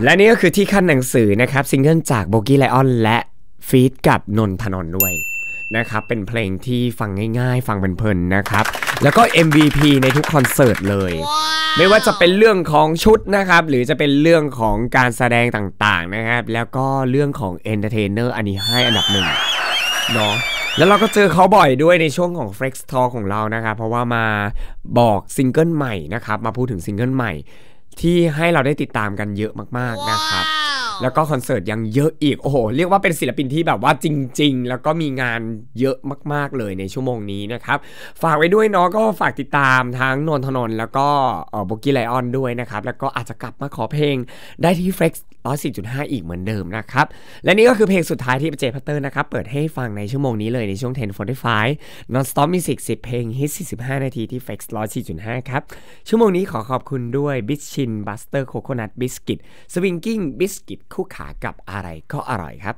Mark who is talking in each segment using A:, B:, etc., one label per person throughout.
A: และนี่ก็คือที่ขั้นหนังสือนะครับซิงเกิลจากโบกี้ไลออนและฟีดกับนนทนนท์ด้วยนะครับเป็นเพลงที่ฟังง่ายๆฟังเพลินๆนะครับแล้วก็ MVP ในทุกคอนเสิร์ตเลย ไม่ว่าจะเป็นเรื่องของชุดนะครับหรือจะเป็นเรื่องของการแสดงต่างๆนะครับแล้วก็เรื่องของเอนเตอร์เทนเนอร์อันนี้ให้อันดับหนึ่งเนาะแล้วเราก็เจอเขาบ่อยด้วยในช่วงของ Flex Talk ของเรานะครับเพราะว่ามาบอกซิงเกิลใหม่นะครับมาพูดถึงซิงเกิลใหม่ที่ให้เราได้ติดตามกันเยอะมากๆนะครับแล้วก็คอนเสิร์ตยังเยอะอีกโอ้โหเรียกว่าเป็นศิลปินที่แบบว่าจริงๆแล้วก็มีงานเยอะมากๆเลยในชั่วโมงนี้นะครับฝากไว้ด้วยเนาะก็ฝากติดตามทั้งนนทนนท์แล้วก็โบกี้ไลออนด้วยนะครับแล้วก็อาจจะกลับมาขอเพลงได้ที่ Flex 104.5 อีกเหมือนเดิมนะครับและนี่ก็คือเพลงสุดท้ายที่เจพัตเตอร์นะครับเปิดให้ฟังในชั่วโมงนี้เลยในช่วง 10:45 Non Stop Music 10 เพลงฮิต45 นาทีที่ Flex 104.5 ครับชั่วโมงนี้ขอขอบคุณด้วยบิชชินบัสเตอร์โคโคนัทบิสกิตสวิงกิ้งบิสกิตคู่ขากับอะไรก็อร่อยครับ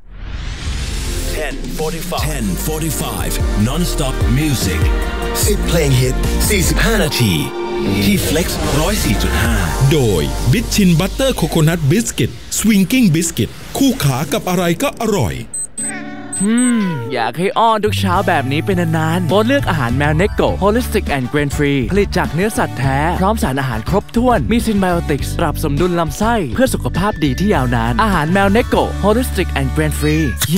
B: 10:45 Non-stop music 10 เพลงฮิต45 นาทีที่ Flex 104.5
C: โดยบิชชินบัตเตอร์โคโคนัทบิสกิตสวิงกิ้งบิสกิตคู่ขากับอะไรก็อร่อย
D: อยากให้อ้อนทุกเช้าแบบนี้เป็นนานๆโปรดเลือกอาหารแมวเนโก Holistic and Grain Free ผลิตจากเนื้อสัตว์แท้พร้อมสารอาหารครบถ้วนมีซินไบโอติกส์ปรับสมดุลลำไส้เพื่อสุขภาพดีที่ยาวนานอาหารแมวเนโก Holistic and Grain Free